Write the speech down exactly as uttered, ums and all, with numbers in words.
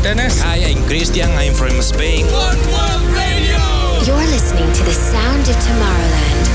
Dennis. Hi, I'm Christian. I'm from Spain. One world